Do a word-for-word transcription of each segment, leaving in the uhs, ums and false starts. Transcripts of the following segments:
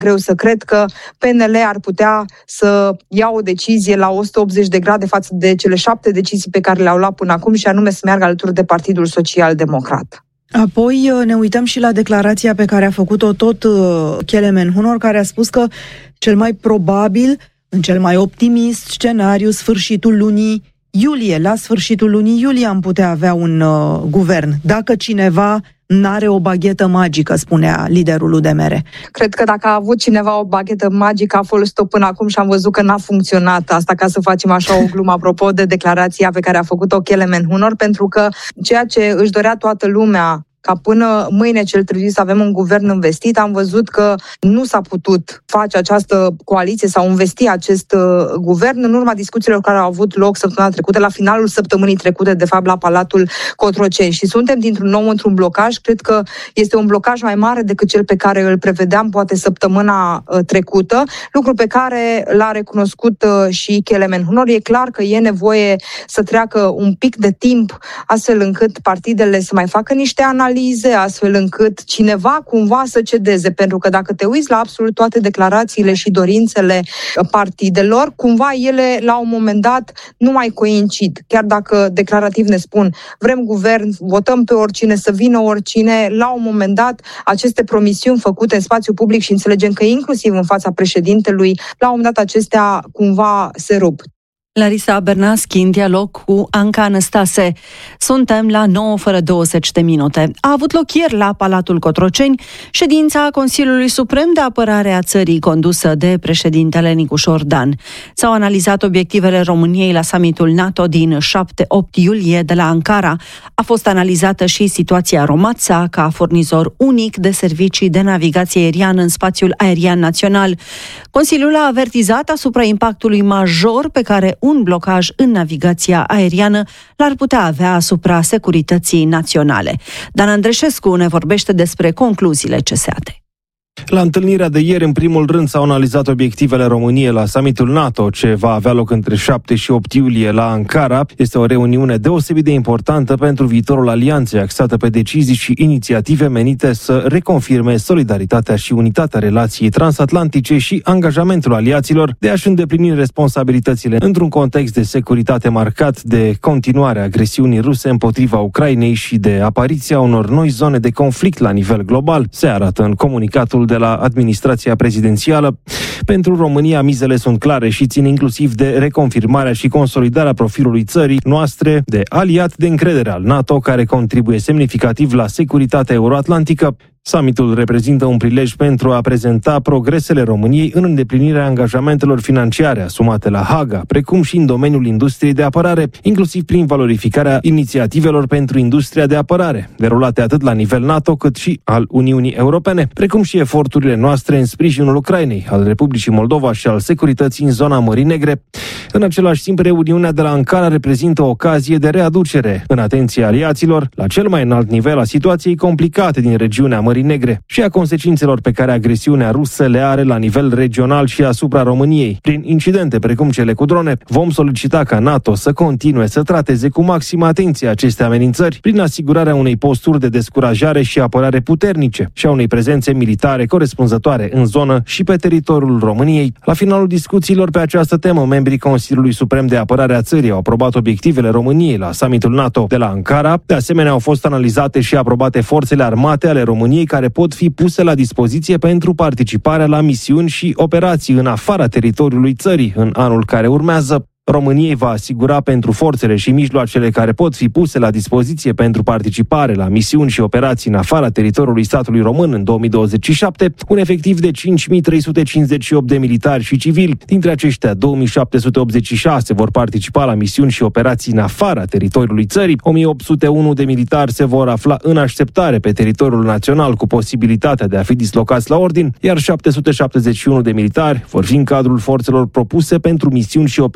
greu să cred că P N L ar putea să ia o decizie la o sută optzeci de grade față de cele șapte decizii pe care le-au luat până acum și anume să meargă alături de Partidul Social Democrat. Apoi ne uităm și la declarația pe care a făcut-o tot Kelemen Hunor, care a spus că cel mai probabil, în cel mai optimist scenariu, sfârșitul lunii iulie, la sfârșitul lunii iulie am putea avea un uh, guvern, dacă cineva n-are o baghetă magică, spunea liderul U D M R. Cred că dacă a avut cineva o baghetă magică, a folosit-o până acum și am văzut că n-a funcționat. Asta ca să facem așa o glumă apropo de declarația pe care a făcut-o Kelemen Hunor, pentru că ceea ce își dorea toată lumea ca până mâine cel târziu să avem un guvern investit, am văzut că nu s-a putut face această coaliție sau investi acest uh, guvern în urma discuțiilor care au avut loc săptămâna trecută, la finalul săptămânii trecute, de fapt, la Palatul Cotroceni. Și suntem dintr-un nou într-un blocaj. Cred că este un blocaj mai mare decât cel pe care îl prevedeam poate săptămâna uh, trecută, lucru pe care l-a recunoscut uh, și Kelemen Hunor. E clar că e nevoie să treacă un pic de timp astfel încât partidele să mai facă niște analize, astfel încât cineva cumva să cedeze, pentru că dacă te uiți la absolut toate declarațiile și dorințele partidelor, cumva ele la un moment dat nu mai coincid. Chiar dacă declarativ ne spun vrem guvern, votăm pe oricine, să vină oricine, la un moment dat aceste promisiuni făcute în spațiu public și înțelegem că inclusiv în fața președintelui, la un moment dat acestea cumva se rup. Larisa Bernaschi în dialog cu Anca Anastase. Suntem la nouă fără douăzeci de minute. A avut loc ieri la Palatul Cotroceni ședința Consiliului Suprem de Apărare a țării condusă de președintele Nicușor Dan. S-au analizat obiectivele României la summitul NATO din șapte opt iulie de la Ankara. A fost analizată și situația Romața ca furnizor unic de servicii de navigație aeriană în spațiul aerian național. Consiliul a avertizat asupra impactului major pe care un blocaj în navigația aeriană l-ar putea avea asupra securității naționale. Dan Andreșescu ne vorbește despre concluziile C S A T. La întâlnirea de ieri, în primul rând, s-au analizat obiectivele României la summitul NATO, ce va avea loc între șapte și opt iulie la Ankara. Este o reuniune deosebit de importantă pentru viitorul alianței, axată pe decizii și inițiative menite să reconfirme solidaritatea și unitatea relației transatlantice și angajamentul aliaților de a-și îndeplini responsabilitățile într-un context de securitate marcat de continuarea agresiunii ruse împotriva Ucrainei și de apariția unor noi zone de conflict la nivel global, se arată în comunicatul de la administrația prezidențială. Pentru România, mizele sunt clare și țin inclusiv de reconfirmarea și consolidarea profilului țării noastre de aliat de încredere al NATO, care contribuie semnificativ la securitatea euroatlantică. Summitul reprezintă un prilej pentru a prezenta progresele României în îndeplinirea angajamentelor financiare asumate la Haga, precum și în domeniul industriei de apărare, inclusiv prin valorificarea inițiativelor pentru industria de apărare, derulate atât la nivel NATO cât și al Uniunii Europene, precum și eforturile noastre în sprijinul Ucrainei, al Republicii Moldova și al securității în zona Mării Negre. În același timp, reuniunea de la Ankara reprezintă o ocazie de readucere în atenția aliaților la cel mai înalt nivel a situației complicate din regiunea Mării Negre și a consecințelor pe care agresiunea rusă le are la nivel regional și asupra României. Prin incidente precum cele cu drone, vom solicita ca NATO să continue să trateze cu maximă atenție aceste amenințări prin asigurarea unei posturi de descurajare și apărare puternice și a unei prezențe militare corespunzătoare în zonă și pe teritoriul României. La finalul discuțiilor pe această temă, membrii Consiliului Suprem de Apărare a țării au aprobat obiectivele României la summitul NATO de la Ankara. De asemenea, au fost analizate și aprobate forțele armate ale României care pot fi puse la dispoziție pentru participarea la misiuni și operații în afara teritoriului țării în anul care urmează. României va asigura pentru forțele și mijloacele care pot fi puse la dispoziție pentru participare la misiuni și operații în afara teritoriului statului român în două mii douăzeci și șapte un efectiv de cinci mii trei sute cincizeci și opt de militari și civili. Dintre aceștia, două mii șapte sute optzeci și șase vor participa la misiuni și operații în afara teritoriului țării, o mie opt sute unu de militari se vor afla în așteptare pe teritoriul național cu posibilitatea de a fi dislocați la ordin, iar șapte sute șaptezeci și unu de militari vor fi în cadrul forțelor propuse pentru misiuni și operații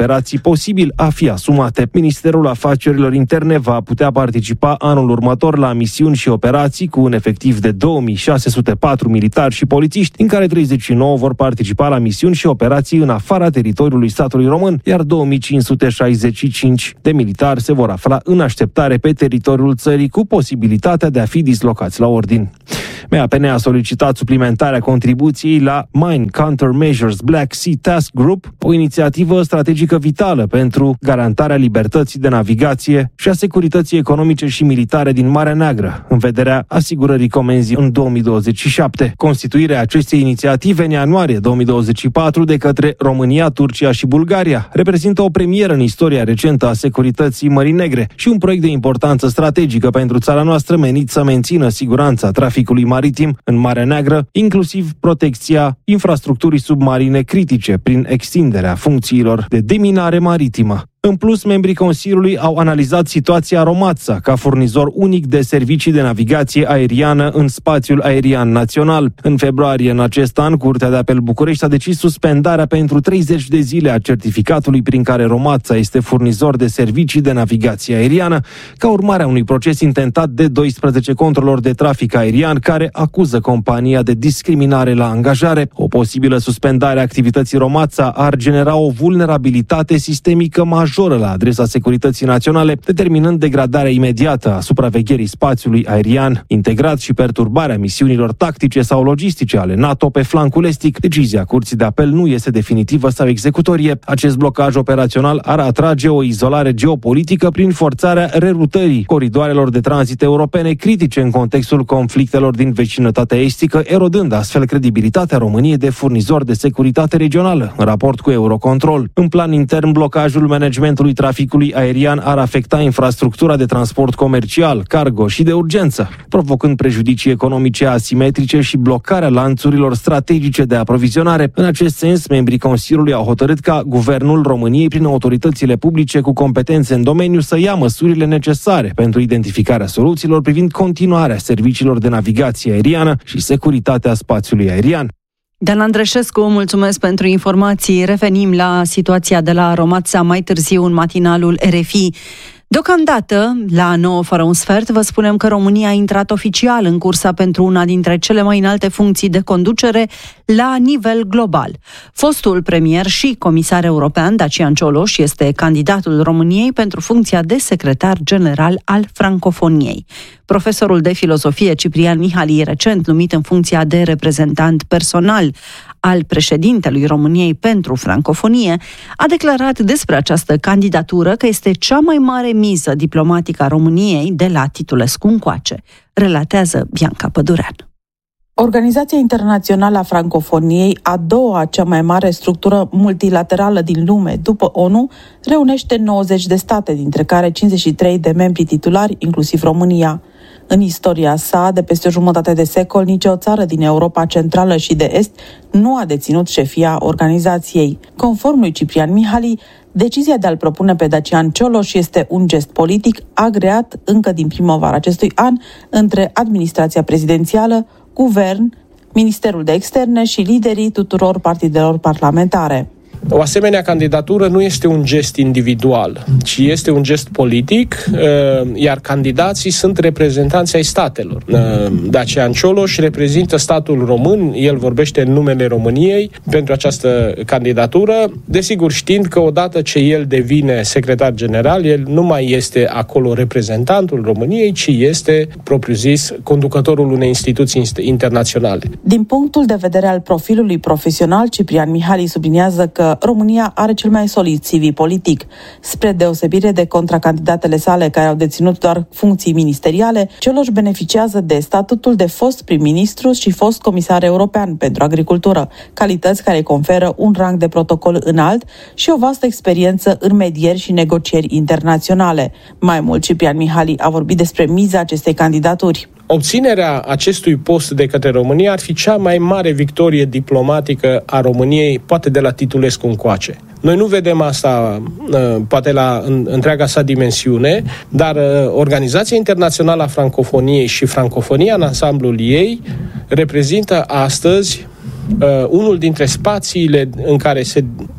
posibil a fi asumate. Ministerul Afacerilor Interne va putea participa anul următor la misiuni și operații cu un efectiv de două mii șase sute patru militari și polițiști, din care treizeci și nouă vor participa la misiuni și operații în afara teritoriului statului român, iar două mii cinci sute șaizeci și cinci de militari se vor afla în așteptare pe teritoriul țării, cu posibilitatea de a fi dislocați la ordin. M A P N a solicitat suplimentarea contribuției la Mine Countermeasures Black Sea Task Group, o inițiativă strategică vitală pentru garantarea libertății de navigație și a securității economice și militare din Marea Neagră, în vederea asigurării comenzii în două mii douăzeci și șapte. Constituirea acestei inițiative în ianuarie două mii douăzeci și patru de către România, Turcia și Bulgaria reprezintă o premieră în istoria recentă a securității Mării Negre și un proiect de importanță strategică pentru țara noastră, menit să mențină siguranța traficului maritim în Marea Neagră, inclusiv protecția infrastructurii submarine critice prin extinderea funcțiilor de deminare maritimă. În plus, membrii Consiliului au analizat situația Romața ca furnizor unic de servicii de navigație aeriană în spațiul aerian național. În februarie în acest an, Curtea de Apel București a decis suspendarea pentru treizeci de zile a certificatului prin care Romața este furnizor de servicii de navigație aeriană, ca urmare a unui proces intentat de doisprezece controlori de trafic aerian care acuză compania de discriminare la angajare. O posibilă suspendare a activității Romața ar genera o vulnerabilitate sistemică majoră la adresa securității naționale, determinând degradarea imediată a supravegherii spațiului aerian integrat și perturbarea misiunilor tactice sau logistice ale NATO pe flancul estic. Decizia Curții de Apel nu este definitivă sau executorie. Acest blocaj operațional ar atrage o izolare geopolitică prin forțarea rerutării coridoarelor de tranzit europene critice în contextul conflictelor din vecinătatea estică, erodând astfel credibilitatea României de furnizor de securitate regională, în raport cu Eurocontrol. În plan intern, blocajul managementului traficului aerian ar afecta infrastructura de transport comercial, cargo și de urgență, provocând prejudicii economice asimetrice și blocarea lanțurilor strategice de aprovizionare. În acest sens, membrii Consiliului au hotărât ca Guvernul României, prin autoritățile publice cu competențe în domeniu, să ia măsurile necesare pentru identificarea soluțiilor privind continuarea serviciilor de navigație aeriană și securitatea spațiului aerian. Dan Andreșescu, mulțumesc pentru informații. Revenim la situația de la Romața mai târziu în matinalul R F I. Deocamdată, la nouă fără un sfert, vă spunem că România a intrat oficial în cursa pentru una dintre cele mai înalte funcții de conducere la nivel global. Fostul premier și comisar european, Dacian Cioloș, este candidatul României pentru funcția de secretar general al francofoniei. Profesorul de filozofie Ciprian Mihalii, recent numit în funcția de reprezentant personal al președintelui României pentru francofonie, a declarat despre această candidatură că este cea mai mare miză diplomatică a României de la Titulescu încoace, relatează Bianca Pădurean. Organizația Internațională a Francofoniei, a doua cea mai mare structură multilaterală din lume după ONU, reunește nouăzeci de state, dintre care cincizeci și trei de membri titulari, inclusiv România. În istoria sa, de peste o jumătate de secol, nicio țară din Europa Centrală și de Est nu a deținut șefia organizației. Conform lui Ciprian Mihalii, decizia de a-l propune pe Dacian Cioloș este un gest politic agreat încă din primăvara acestui an între administrația prezidențială, guvern, Ministerul de Externe și liderii tuturor partidelor parlamentare. O asemenea candidatură nu este un gest individual, ci este un gest politic, iar candidații sunt reprezentanți ai statelor. Dacian Cioloș reprezintă statul român, el vorbește în numele României pentru această candidatură, desigur știind că odată ce el devine secretar general, el nu mai este acolo reprezentantul României, ci este, propriu-zis, conducătorul unei instituții internaționale. Din punctul de vedere al profilului profesional, Ciprian Mihalii subliniază că România are cel mai solid C V politic. Spre deosebire de contracandidatele sale care au deținut doar funcții ministeriale, Cioloș beneficiază de statutul de fost prim-ministru și fost comisar european pentru agricultură, calități care conferă un rang de protocol înalt și o vastă experiență în medieri și negocieri internaționale. Mai mult, Ciprian Mihalii a vorbit despre miza acestei candidaturi. Obținerea acestui post de către România ar fi cea mai mare victorie diplomatică a României, poate de la Titulescu încoace. Noi nu vedem asta, poate la întreaga sa dimensiune, dar Organizația Internațională a Francofoniei și francofonia în ansamblul ei reprezintă astăzi Uh, unul dintre spațiile în care se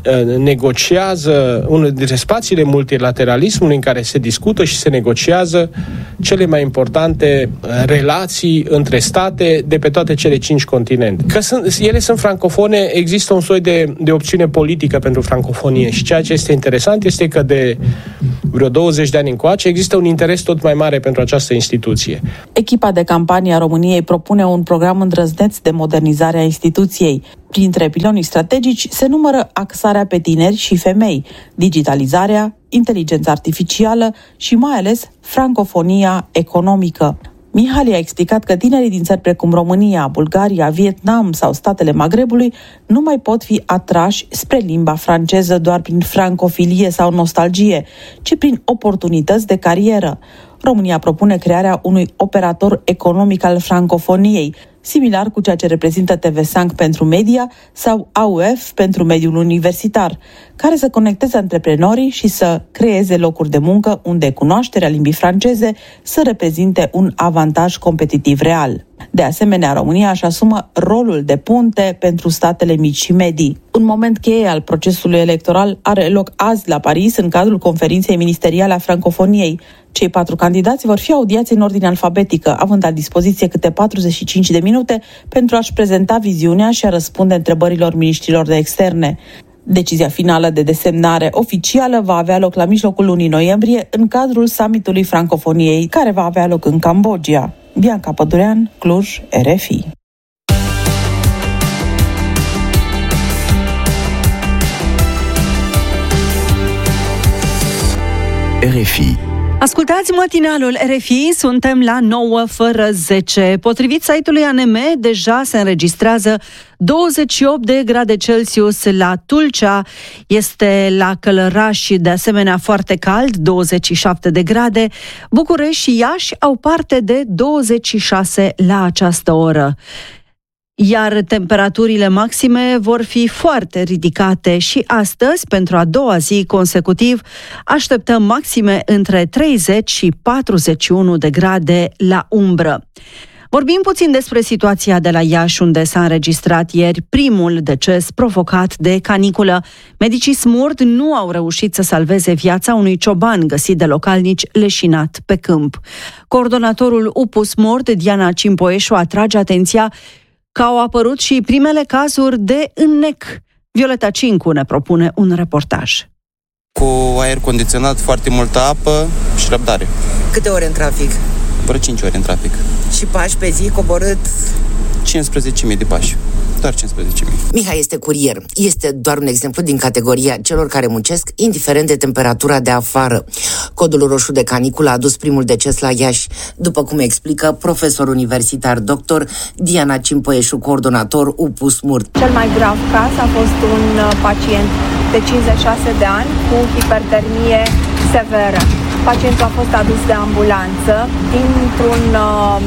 negociază, unul dintre spațiile multilateralismului în care se discută și se negociază cele mai importante relații între state de pe toate cele cinci continente. Că sunt, ele sunt francofone, există un soi de, de opțiune politică pentru francofonie și ceea ce este interesant este că de vreo douăzeci de ani încoace există un interes tot mai mare pentru această instituție. Echipa de campanie a României propune un program îndrăzneț de modernizare a instituției. Printre pilonii strategici se numără axarea pe tineri și femei, digitalizarea, inteligența artificială și mai ales francofonia economică. Mihali a explicat că tinerii din țări precum România, Bulgaria, Vietnam sau statele Magrebului nu mai pot fi atrași spre limba franceză doar prin francofilie sau nostalgie, ci prin oportunități de carieră. România propune crearea unui operator economic al francofoniei, similar cu ceea ce reprezintă T V cinci pentru media sau A U F pentru mediul universitar, care să conecteze antreprenorii și să creeze locuri de muncă unde cunoașterea limbii franceze să reprezinte un avantaj competitiv real. De asemenea, România își asumă rolul de punte pentru statele mici și medii. Un moment cheie al procesului electoral are loc azi la Paris, în cadrul conferinței ministeriale a francofoniei. Cei patru candidați vor fi audiați în ordine alfabetică, având la dispoziție câte patruzeci și cinci de minute pentru a-și prezenta viziunea și a răspunde întrebărilor miniștrilor de externe. Decizia finală de desemnare oficială va avea loc la mijlocul lunii noiembrie în cadrul summitului francofoniei, care va avea loc în Cambodgia. Bianca Pădurean, Cluj, R F I. R F I. Ascultați matinalul R F I, suntem la nouă fără zece. Potrivit site-ului A N M, deja se înregistrează douăzeci și opt de grade Celsius la Tulcea, este la Călăraș de asemenea foarte cald, douăzeci și șapte de grade. București și Iași au parte de douăzeci și șase la această oră. Iar temperaturile maxime vor fi foarte ridicate și astăzi, pentru a doua zi consecutiv, așteptăm maxime între treizeci și patruzeci și unu de grade la umbră. Vorbim puțin despre situația de la Iași, unde s-a înregistrat ieri primul deces provocat de caniculă. Medicii smurd nu au reușit să salveze viața unui cioban găsit de localnici leșinat pe câmp. Coordonatorul U P U Smurd, Diana Cimpoieșu, atrage atenția că au apărut și primele cazuri de înnec. Violeta Cincu ne propune un reportaj. Cu aer condiționat, foarte multă apă și răbdare. Câte ore în trafic? Vreo cinci ore în trafic. Și pași pe zi coborât? cincisprezece mii de pași. Doar cincisprezece mii. Mihai este curier. Este doar un exemplu din categoria celor care muncesc indiferent de temperatura de afară. Codul roșu de caniculă a adus primul deces la Iași, după cum explică profesor universitar doctor Diana Cimpoieșu, coordonator U P U Smurd. Cel mai grav caz a fost un pacient de cincizeci și șase de ani cu hipertermie severă. Pacientul a fost adus de ambulanță dintr-un uh,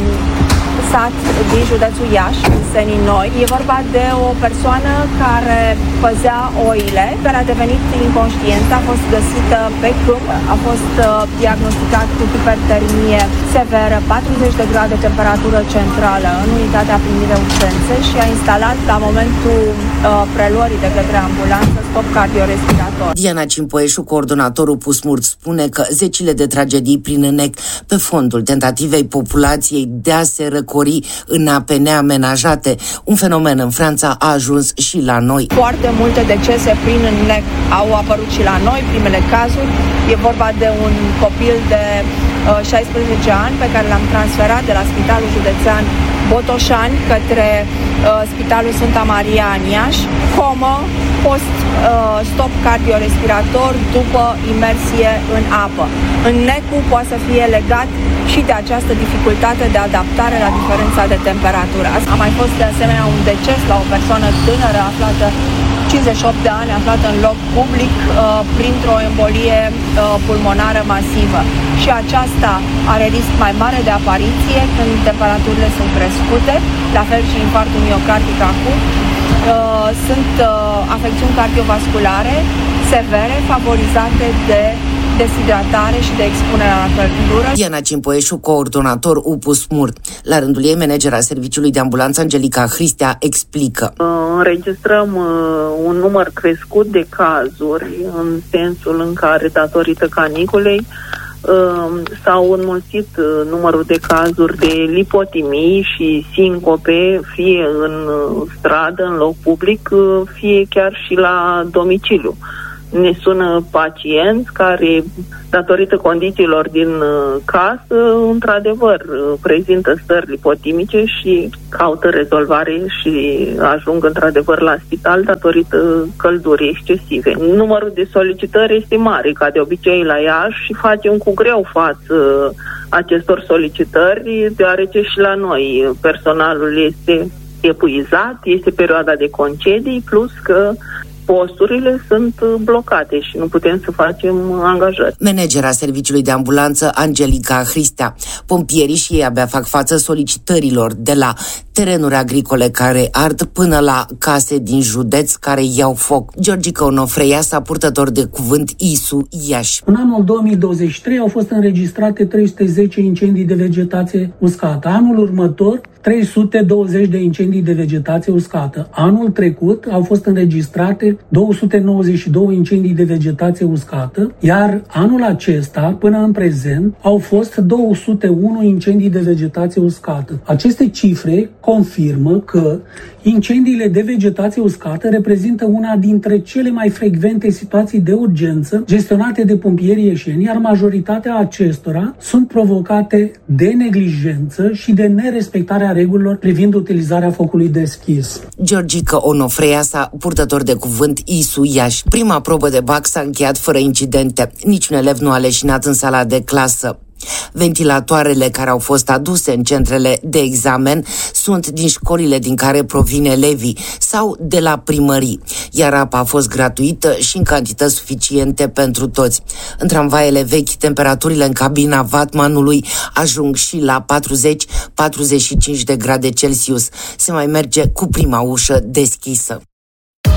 sat din județul Iași, în Senii Noi. E vorba de o persoană care păzea oile, care a devenit inconștientă, a fost găsită pe câmp, a fost uh, diagnosticat cu hipertermie severă, patruzeci de grade temperatură centrală în unitatea primire urgențe și a instalat la momentul uh, preluării de către ambulanță stop cardiorespirator. Diana Cimpoieșu, coordonatorul U P U Smurd, spune că zecile de tragedii prin înnec pe fondul tentativei populației de a se răcori în ape neamenajate. Un fenomen în Franța a ajuns și la noi. Foarte multe decese prin înnec au apărut și la noi, primele cazuri. E vorba de un copil de uh, șaisprezece ani pe care l-am transferat de la Spitalul Județean Botoșani către uh, Spitalul Sfânta Maria în Iași, comă, post uh, stop cardiorespirator după imersie în apă. Înnecul poate să fie legat și de această dificultate de adaptare la diferența de temperatură. A mai fost de asemenea un deces la o persoană tânără aflată, cincizeci și opt de ani, aflată în loc public uh, printr-o embolie uh, pulmonară masivă. Și aceasta are risc mai mare de apariție când temperaturile sunt crescute, la fel și infarctul miocardic acut. Uh, sunt uh, afecțiuni cardiovasculare severe favorizate de deshidratare și de expunere la căldură. Diana Cimpoieșu, coordonator U P U SMUR. La rândul ei, managera serviciului de ambulanță Angelica Hristea explică. Înregistrăm un număr crescut de cazuri în sensul în care, datorită caniculei, s-au înmulțit numărul de cazuri de lipotimii și sincope, fie în stradă, în loc public, fie chiar și la domiciliu. Ne sună pacienți care, datorită condițiilor din casă, într-adevăr, prezintă stări lipotimice și caută rezolvare și ajung într-adevăr la spital datorită căldurii excesive. Numărul de solicitări este mare, ca de obicei la Iași, și facem cu greu față acestor solicitări, deoarece și la noi personalul este epuizat, este perioada de concedii, plus că posturile sunt blocate și nu putem să facem angajări. Managera serviciului de ambulanță Angelica Hristea. Pompierii și ei abia fac față solicitărilor de la terenuri agricole care ard până la case din județ care iau foc. Georgica Onofreia, sa purtător de cuvânt I S U Iași. În anul două mii douăzeci și trei au fost înregistrate trei sute zece incendii de vegetație uscată. Anul următor trei sute douăzeci de incendii de vegetație uscată. Anul trecut au fost înregistrate două sute nouăzeci și doi incendii de vegetație uscată, iar anul acesta, până în prezent, au fost două sute unu incendii de vegetație uscată. Aceste cifre confirmă că incendiile de vegetație uscată reprezintă una dintre cele mai frecvente situații de urgență gestionate de pompierii ieșeni, iar majoritatea acestora sunt provocate de neglijență și de nerespectarea regulilor privind utilizarea focului deschis. Georgica Onofreia, sa purtător de cuvânt I S U Iași. Prima probă de bac s-a încheiat fără incidente. Niciun elev nu a leșinat în sala de clasă. Ventilatoarele care au fost aduse în centrele de examen sunt din școlile din care provin elevii sau de la primării, iar apa a fost gratuită și în cantități suficiente pentru toți. În tramvaiele vechi, temperaturile în cabina vatmanului ajung și la patruzeci patruzeci și cinci de grade Celsius. Se mai merge cu prima ușă deschisă.